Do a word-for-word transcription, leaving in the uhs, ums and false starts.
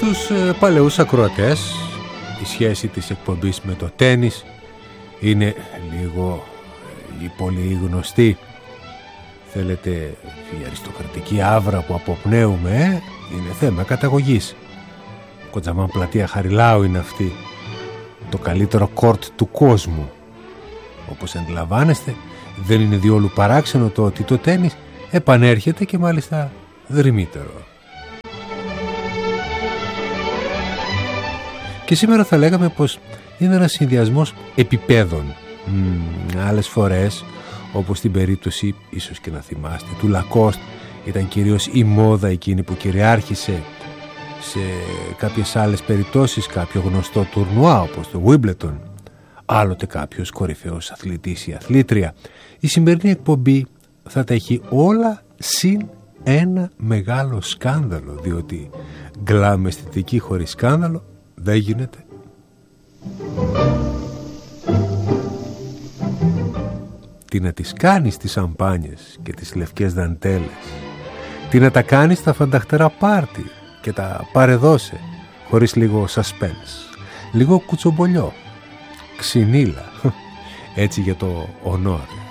στους ε, παλαιούς ακροατές η σχέση της εκπομπής με το τένις είναι λίγο ε, πολύ γνωστή. Θέλετε η αριστοκρατική άβρα που αποπνέουμε ε, είναι θέμα καταγωγής. Κοντζαμάν πλατεία Χαριλάου είναι αυτή, το καλύτερο κόρτ του κόσμου. Όπως αντιλαμβάνεστε, δεν είναι διόλου παράξενο το ότι το τένις επανέρχεται και μάλιστα δρυμύτερο. Και σήμερα θα λέγαμε πως είναι ένας συνδυασμός επιπέδων. Μ, άλλες φορές, όπως στην περίπτωση, ίσως και να θυμάστε, του Λακόστ, ήταν κυρίως η μόδα εκείνη που κυριάρχησε. Σε κάποιες άλλες περιπτώσεις κάποιο γνωστό τουρνουά όπως το Wimbledon, άλλοτε κάποιος κορυφαίος αθλητής ή αθλήτρια. Η σημερινή εκπομπή θα τα έχει όλα συν ένα μεγάλο σκάνδαλο, διότι γκλάμ αισθητική χωρίς σκάνδαλο δεν γίνεται. Τι να τις κάνεις τις σαμπάνιες και τις λευκές δαντέλες, τι να τα κάνεις τα φανταχτερά πάρτι και τα παρεδώσε, χωρίς λίγο suspense, λίγο κουτσομπολιό, ξυνήλα, έτσι για το ονόρε.